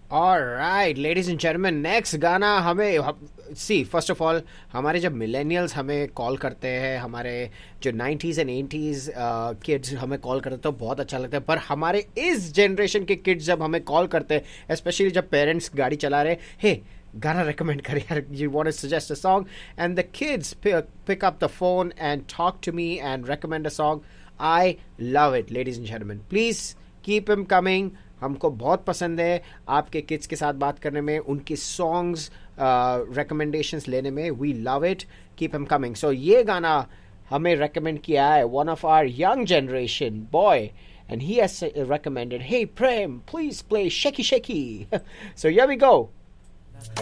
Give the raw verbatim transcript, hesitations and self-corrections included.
Alright ladies and gentleman, next गाना हमें सी first of all, हमारे जब मिलेनियल्स हमें कॉल करते हैं, हमारे जो नाइन्टीज़ एंड एटीज़ किड्स हमें कॉल करते हैं तो बहुत अच्छा लगता है। पर हमारे इस जनरेशन के किड्स जब हमें कॉल करते हैं, स्पेशली जब पेरेंट्स गाड़ी चला रहे, हे गाना रेकमेंड कर यार, you want to suggest a song, and the kids pick up the phone and talk to me and recommend a song. I love it ladies and gentleman, please keep him coming. हमको बहुत पसंद है आपके kids के साथ बात करने में, उनकी सॉन्ग्स रिकमेंडेशंस लेने में। We love it, keep him coming. सो ये गाना हमें रेकमेंड किया है one of our young generation boy, and he has recommended, hey Prem, please play Shaky Shaky. So here we go.